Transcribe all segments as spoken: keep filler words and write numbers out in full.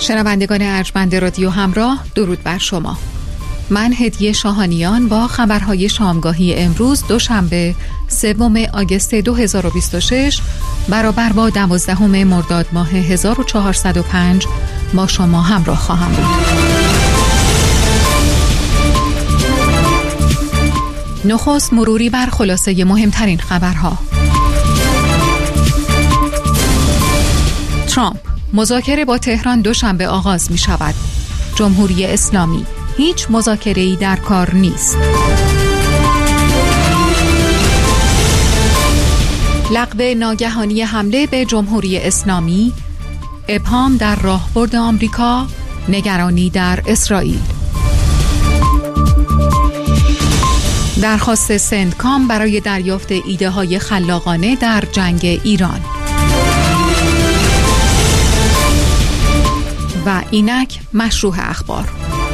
شنوندگان ارجمند رادیو همراه، درود بر شما. من هدیه شاهانیان با خبرهای شامگاهی امروز دوشنبه سوم آگوست دو هزار و بیست و شش برابر با دوازدهم مرداد ماه هزار و چهارصد و پنج با شما همراه خواهم بود. نخست مروری بر خلاصه مهمترین خبرها. ترامپ: مذاکره با تهران دوشنبه آغاز می شود. جمهوری اسلامی: هیچ مذاکره‌ای در کار نیست. لغو ناگهانی حمله به جمهوری اسلامی، ابهام در راهبرد آمریکا، نگرانی در اسرائیل. درخواست سندکام برای دریافت ایده‌های خلاقانه در جنگ ایران. و اینک مشروع اخبار.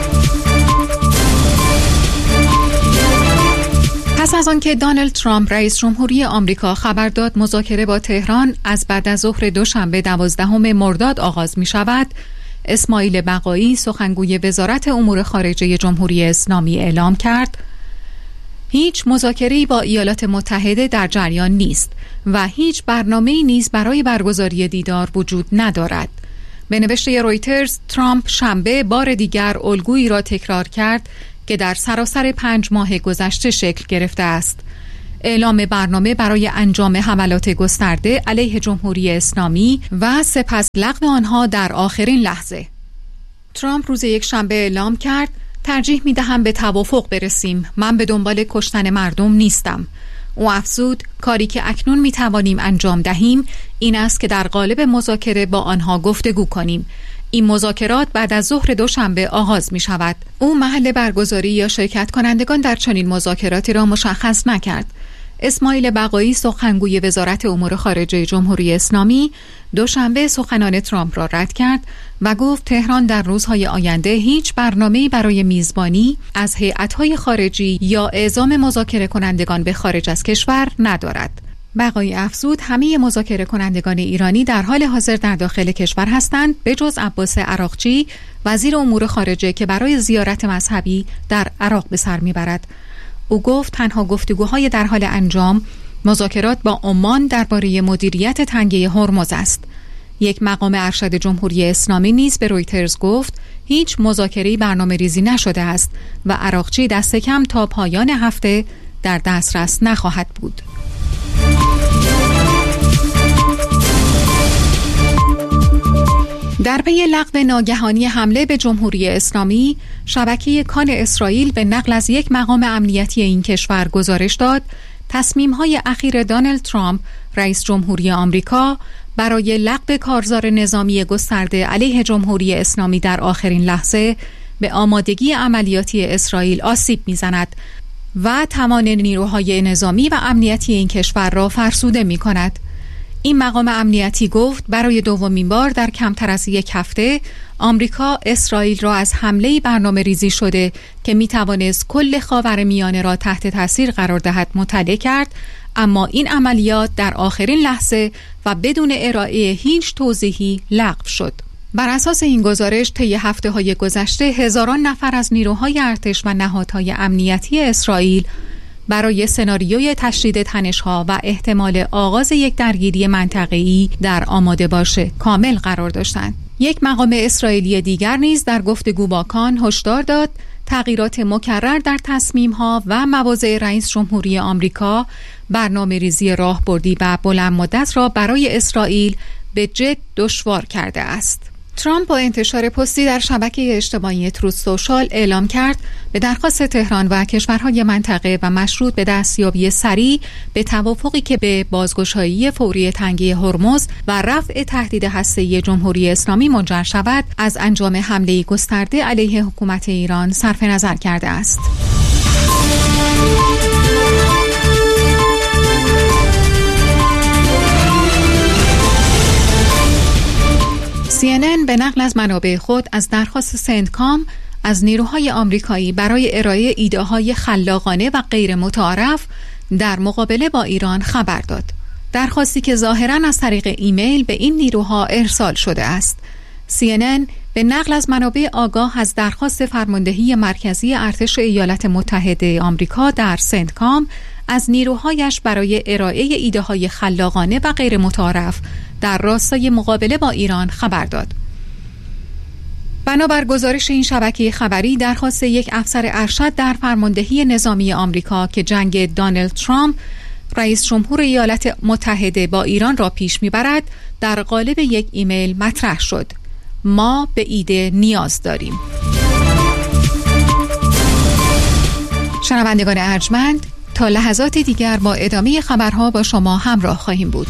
پس از آنکه دونالد ترامپ رئیس جمهوری آمریکا خبر داد مذاکره با تهران از بعد از ظهر دوشنبه دوازدهم مرداد آغاز می شود، اسماعیل بقایی سخنگوی وزارت امور خارجه جمهوری اسلامی اعلام کرد هیچ مذاکره‌ای با ایالات متحده در جریان نیست و هیچ برنامه‌ای نیز برای برگزاری دیدار وجود ندارد. به نوشته رویترز، ترامپ شنبه بار دیگر الگویی را تکرار کرد که در سراسر پنج ماه گذشته شکل گرفته است: اعلام برنامه برای انجام حملات گسترده علیه جمهوری اسلامی و سپس لغو آنها در آخرین لحظه. ترامپ روز یک شنبه اعلام کرد ترجیح می دهم به توافق برسیم، من به دنبال کشتن مردم نیستم. او افزود کاری که اکنون می توانیم انجام دهیم این است که در قالب مذاکره با آنها گفتگو کنیم. این مذاکرات بعد از ظهر دوشنبه آغاز می شود. او محل برگزاری یا شرکت کنندگان در چنین مذاکراتی را مشخص نکرد. اسماعیل بقایی سخنگوی وزارت امور خارجه جمهوری اسلامی دوشنبه سخنان ترامپ را رد کرد و گفت تهران در روزهای آینده هیچ برنامه‌ای برای میزبانی از هیئت‌های خارجی یا اعزام مذاکره کنندگان به خارج از کشور ندارد. بقایی افزود همه مذاکره کنندگان ایرانی در حال حاضر در داخل کشور هستند به جز عباس عراقچی وزیر امور خارجه که برای زیارت مذهبی در عراق به سر میبرد. او گفت تنها گفتگوهای در حال انجام مذاکرات با عمان درباره مدیریت تنگه هرمز است. یک مقام ارشد جمهوری اسلامی نیز به رویترز گفت هیچ مذاکره‌ای برنامه ریزی نشده است و عراقچی دست کم تا پایان هفته در دسترس نخواهد بود. در پی لغو ناگهانی حمله به جمهوری اسلامی، شبکه کان اسرائیل به نقل از یک مقام امنیتی این کشور گزارش داد تصمیم‌های اخیر دونالد ترامپ رئیس جمهوری آمریکا برای لغو کارزار نظامی گسترده علیه جمهوری اسلامی در آخرین لحظه به آمادگی عملیاتی اسرائیل آسیب می‌زند و توان نیروهای نظامی و امنیتی این کشور را فرسوده می‌کند. این مقام امنیتی گفت برای دومین بار در کمتر از یک هفته آمریکا اسرائیل را از حمله برنامه ریزی شده که می توانست کل خاورمیانه را تحت تاثیر قرار دهد مطلع کرد، اما این عملیات در آخرین لحظه و بدون ارائه هیچ توضیحی لغو شد. بر اساس این گزارش طی هفته‌های گذشته هزاران نفر از نیروهای ارتش و نهادهای امنیتی اسرائیل برای سناریوی تشدید تنش‌ها و احتمال آغاز یک درگیری منطقه‌ای در آماده باشه کامل قرار داشتند. یک مقام اسرائیلی دیگر نیز در گفتگو با کان هشدار داد تغییرات مکرر در تصمیم‌ها و مواضع رئیس جمهوری آمریکا برنامه‌ریزی راهبردی و بلند مدت را برای اسرائیل به جد دشوار کرده است. ترامپ با انتشار پستی در شبکه اجتماعی تروث سوشال اعلام کرد به درخواست تهران و کشورهای منطقه و مشروط به دستیابی سریع به توافقی که به بازگشایی فوری تنگه هرمز و رفع تهدید هسته‌ای جمهوری اسلامی منجر شود از انجام حمله گسترده علیه حکومت ایران صرف نظر کرده است. سی ان ان به نقل از منابع خود از درخواست سندکام از نیروهای آمریکایی برای ارائه ایده‌های خلاقانه و غیر متعارف در مقابله با ایران خبر داد. درخواستی که ظاهراً از طریق ایمیل به این نیروها ارسال شده است. سی ان ان به نقل از منابع آگاه از درخواست فرماندهی مرکزی ارتش ایالات متحده آمریکا در سنتکام از نیروهایش برای ارائه ایده‌های خلاقانه و غیر متعارف در راستای مقابله با ایران خبر داد. بنابر گزارش این شبکه خبری، درخواست یک افسر ارشد در فرماندهی نظامی آمریکا که جنگ دونالد ترامپ رئیس جمهور ایالات متحده با ایران را پیش میبرد در قالب یک ایمیل مطرح شد: ما به ایده نیاز داریم. شنوندگان ارجمند، تا لحظات دیگر با ادامه خبرها با شما همراه خواهیم بود.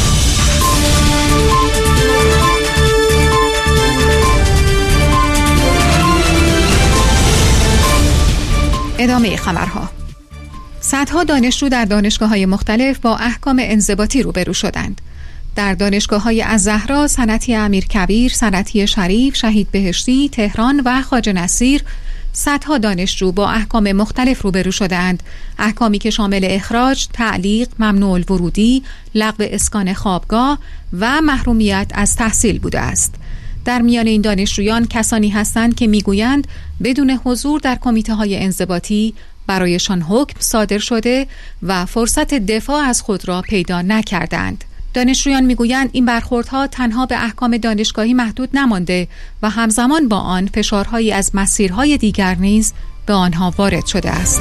ادامه خبرها. صدها دانشجو در دانشگاه‌های مختلف با احکام انضباطی روبرو شدند. در دانشگاه‌های الزهرا، صنعتی امیرکبیر، صنعتی شریف، شهید بهشتی، تهران و خواجه نصیر صدها دانشجو با احکام مختلف روبرو شدند. احکامی که شامل اخراج، تعلیق، ممنوع الورودی، لغو اسکان خوابگاه و محرومیت از تحصیل بوده است. در میان این دانشجویان کسانی هستند که میگویند بدون حضور در کمیته‌های انضباطی برایشان حکم صادر شده و فرصت دفاع از خود را پیدا نکردند. دانشجویان میگویند این برخوردها تنها به احکام دانشگاهی محدود نمانده و همزمان با آن فشارهایی از مسیرهای دیگر نیز به آنها وارد شده است.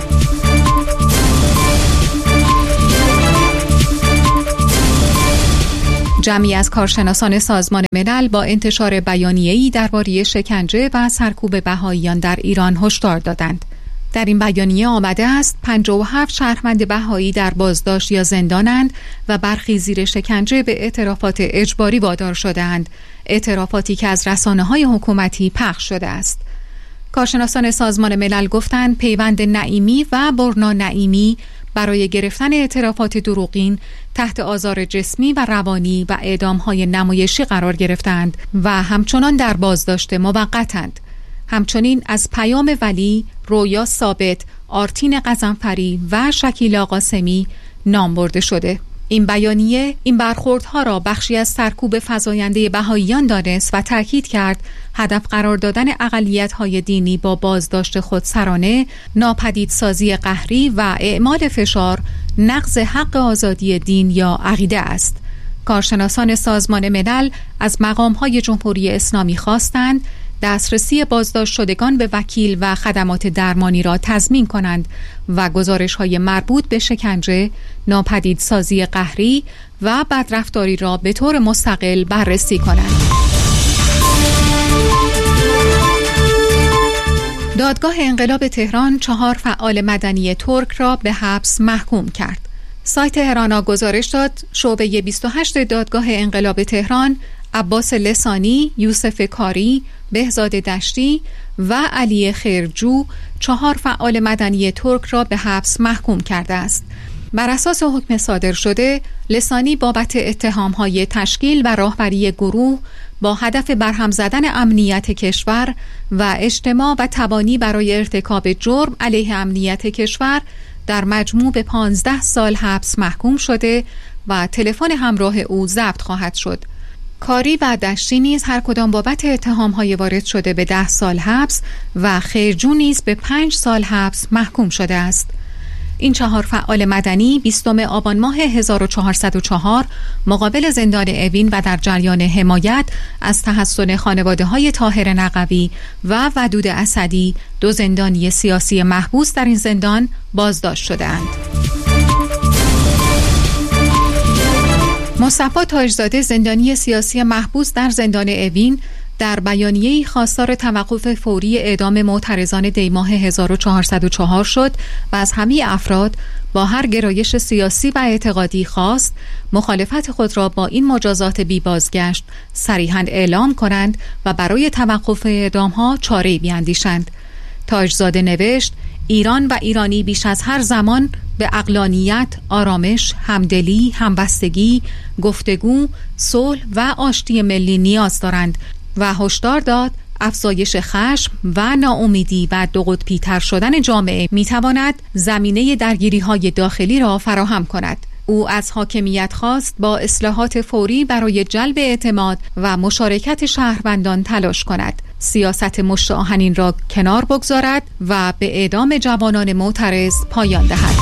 جمعی از کارشناسان سازمان ملل با انتشار بیانیه‌ای درباره شکنجه و سرکوب بهائیان در ایران هشدار دادند. در این بیانیه آمده است پنجاه و هفت شهروند بهایی در بازداشت یا زندانند و برخی زیر شکنجه به اعترافات اجباری وادار شده‌اند، اعترافاتی که از رسانه‌های حکومتی پخش شده است. کارشناسان سازمان ملل گفتند پیوند نعیمی و برنا نعیمی برای گرفتن اعترافات دروغین تحت آزار جسمی و روانی و اعدام‌های نمایشی قرار گرفتند و همچنان در بازداشت موقتند. همچنین از پیام ولی، رویا ثابت، آرتین قزنفری و شکیلا قاسمی نام برده شده. این بیانیه این برخوردها را بخشی از سرکوب فزاینده بهائیان دانست و تاکید کرد هدف قرار دادن اقلیت‌های دینی با بازداشت خودسرانه، ناپدیدسازی قهری و اعمال فشار نقض حق آزادی دین یا عقیده است. کارشناسان سازمان ملل از مقام‌های جمهوری اسلامی خواستند دسترسی بازداشت شدگان به وکیل و خدمات درمانی را تضمین کنند و گزارش‌های مربوط به شکنجه، ناپدیدسازی قهری و بدرفتاری را به طور مستقل بررسی کنند. دادگاه انقلاب تهران چهار فعال مدنی ترک را به حبس محکوم کرد. سایت تهرانا گزارش داد شعبه بیست و هشت دادگاه انقلاب تهران عباس لسانی، یوسف کاری، بهزاد دشتی و علی خیرجو چهار فعال مدنی ترک را به حبس محکوم کرده است. بر اساس حکم صادر شده، لسانی بابت اتهام‌های تشکیل و راهبری گروه با هدف برهم زدن امنیت کشور و اجتماع و تبانی برای ارتکاب جرم علیه امنیت کشور در مجموع به پانزده سال حبس محکوم شده و تلفن همراه او ضبط خواهد شد. کاری و دشتی نیز هر کدام بابت اتهام‌های وارد شده به ده سال حبس و خیرجو نیز به پنج سال حبس محکوم شده است. این چهار فعال مدنی بیستم آبان ماه هزار و چهارصد و چهار مقابل زندان اوین و در جریان حمایت از تحصن خانواده‌های طاهر نقوی و ودود اسدی، دو زندانی سیاسی محبوس در این زندان، بازداشت شده‌اند. مصطفی تاجزاده، زندانی سیاسی محبوس در زندان اوین، در بیانیه‌ای خواستار توقف فوری اعدام معترضان دیماه هزار و چهارصد و چهار شد و از همه افراد با هر گرایش سیاسی و اعتقادی خواست مخالفت خود را با این مجازات بی بازگشت صریحاً اعلام کنند و برای توقف اعدام‌ها چاره‌ای بیاندیشند. تاجزاده نوشت: ایران و ایرانی بیش از هر زمان به عقلانیت، آرامش، همدلی، همبستگی، گفتگو، صلح و آشتی ملی نیاز دارند و هشدار داد افزایش خشم و ناامیدی و دو قطبی تر شدن جامعه میتواند زمینه درگیری های داخلی را فراهم کند. او از حاکمیت خواست با اصلاحات فوری برای جلب اعتماد و مشارکت شهروندان تلاش کند، سیاست مشت آهنین را کنار بگذارد و به اعدام جوانان معترض پایان دهد.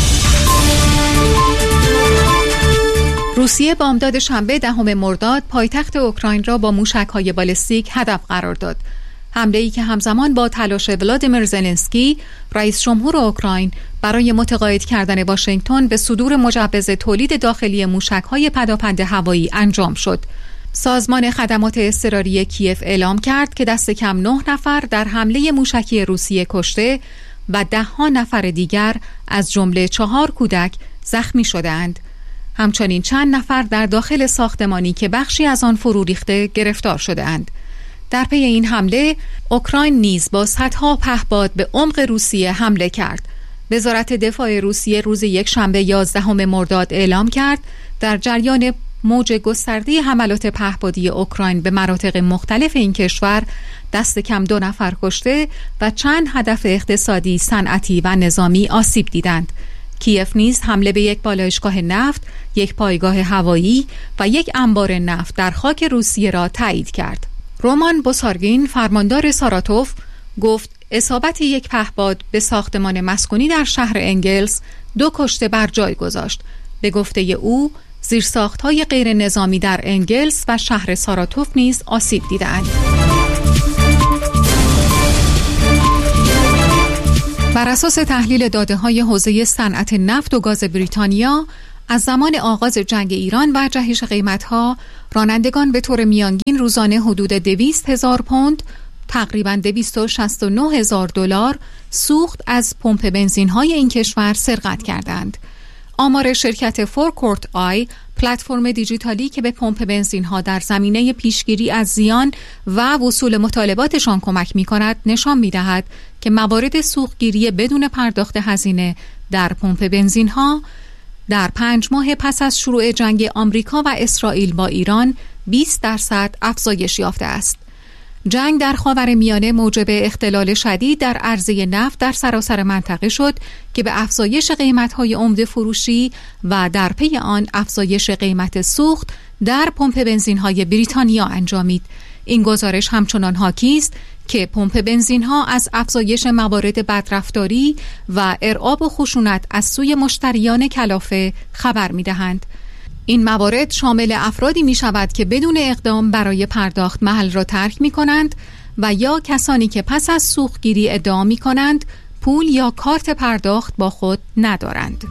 روسیه بامداد شنبه دهم مرداد پایتخت اوکراین را با موشک‌های بالستیک هدف قرار داد. حمله‌ای که همزمان با تلاش ولادیمیر زلنسکی رئیس جمهور اوکراین برای متقاعد کردن واشنگتن به صدور مجوز تولید داخلی موشک‌های پداپند هوایی انجام شد. سازمان خدمات اضطراری کیف اعلام کرد که دست کم نه نفر در حمله موشکی روسیه کشته و ده ها نفر دیگر از جمله چهار کودک زخمی شدند. همچنین چند نفر در داخل ساختمانی که بخشی از آن فرو ریخته گرفتار شده‌اند. در پی این حمله، اوکراین نیز با صدها پهپاد به عمق روسیه حمله کرد. وزارت دفاع روسیه روز یکشنبه یازدهم مرداد اعلام کرد در جریان موج گسترده حملات پهپادی اوکراین به مناطق مختلف این کشور دست کم دو نفر کشته و چند هدف اقتصادی، صنعتی و نظامی آسیب دیدند. کیف نیز حمله به یک بالایشگاه نفت، یک پایگاه هوایی و یک انبار نفت در خاک روسیه را تایید کرد. رومان بوسارگین، فرماندار ساراتوف، گفت اصابت یک پهپاد به ساختمان مسکونی در شهر انگلس دو کشته بر جای گذاشت. به گفته او، زیرساخت‌های غیر نظامی در انگلس و شهر ساراتوف نیز آسیب دیدند. بر اساس تحلیل داده‌های حوزه صنعت نفت و گاز بریتانیا، از زمان آغاز جنگ ایران و جهش قیمت‌ها، رانندگان به طور میانگین روزانه حدود دویست هزار پوند، تقریباً دویست و شصت و نه هزار دلار سوخت از پمپ بنزین‌های این کشور سرقت کردند. آمار شرکت فورکورت آی، پلتفرم دیجیتالی که به پمپ بنزین‌ها در زمینه پیشگیری از زیان و وصول مطالباتشان کمک می‌کند، نشان می‌دهد که موارد سوختگیری بدون پرداخت هزینه در پمپ بنزین‌ها در پنج ماه پس از شروع جنگ آمریکا و اسرائیل با ایران بیست درصد افزایش یافته است. جنگ در خاورمیانه موجب اختلال شدید در عرضه نفت در سراسر منطقه شد که به افزایش قیمت‌های عمده فروشی و در پی آن افزایش قیمت سوخت در پمپ بنزین‌های بریتانیا انجامید. این گزارش همچنان حاکی است که پمپ بنزین‌ها از افزایش موارد بدرفتاری و ارعاب و خشونت از سوی مشتریان کلافه خبر می‌دهند. این موارد شامل افرادی می شود که بدون اقدام برای پرداخت محل را ترک می کنند و یا کسانی که پس از سوختگیری ادعا می کنند پول یا کارت پرداخت با خود ندارند.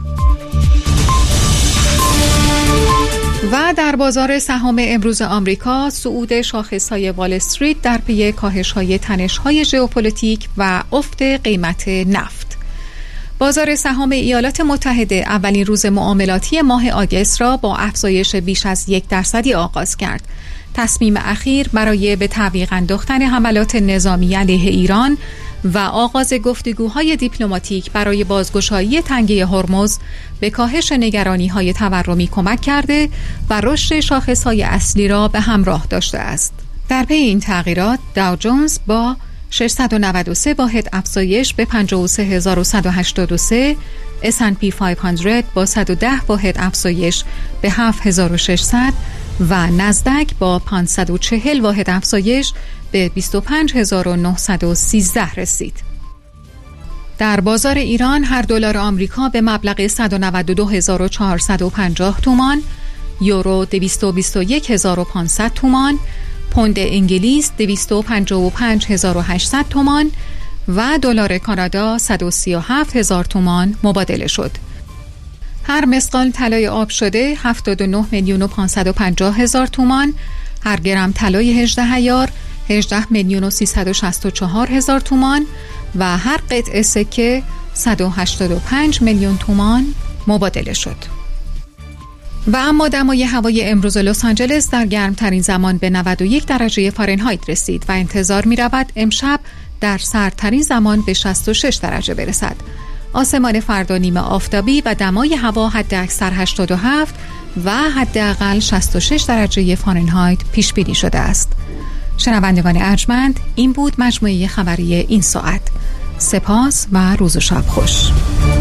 و در بازار سهام امروز آمریکا، صعود شاخص‌های وال استریت در پی کاهش‌های تنش‌های ژئوپلیتیک و افت قیمت نفت. بازار سهام ایالات متحده اولین روز معاملاتی ماه آگوست را با افزایش بیش از یک درصدی آغاز کرد. تصمیم اخیر برای به تعویق انداختن حملات نظامی علیه ایران و آغاز گفتگوهای دیپلماتیک برای بازگشایی تنگه هرمز به کاهش نگرانی‌های تورمی کمک کرده و رشد شاخص‌های اصلی را به همراه داشته است. در پی این تغییرات، داو جونز با ششصد و نود و سه واحد افزایش به پنجاه و سه هزار و صد و هشتاد و سه، اس اند پی پانصد با صد و ده واحد افزایش به هفت هزار و ششصد و نزدک با پانصد و چهل واحد افزایش به بیست و پنج هزار و نهصد و سیزده رسید. در بازار ایران هر دلار آمریکا به مبلغ صد و نود و دو هزار و چهارصد و پنجاه تومان، یورو دویست و بیست و یک هزار و پانصد تومان، پوند انگلیس دویست و پنجاه و پنج هزار و هشتصد تومان و دلار کانادا صد و سی و هفت هزار تومان مبادله شد. هر مسقال طلای آب شده هفتاد و نه میلیون و پانصد و پنجاه هزار تومان، هر گرم طلای هجده عیار هجده میلیون و سیصد و شصت و چهار هزار تومان و هر قطعه سکه صد و هشتاد و پنج میلیون تومان مبادله شد. و اما دمای هوای امروز لس آنجلس در گرمترین زمان به نود و یک درجه فارنهایت رسید و انتظار می رود امشب در سردترین زمان به شصت و شش درجه برسد. آسمان فردا نیمه آفتابی و دمای هوا حد اکثر هشتاد و هفت و حداقل شصت و شش درجه فارنهایت پیش بینی شده است. شنوندگان ارجمند، این بود مجموعه خبری این ساعت. سپاس و روز و شب خوش.